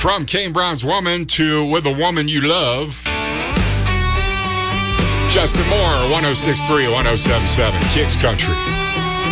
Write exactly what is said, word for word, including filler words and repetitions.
From Kane Brown's Woman to With a Woman You Love. Justin Moore, one oh six point three, one oh seven point seven, Kicks Country.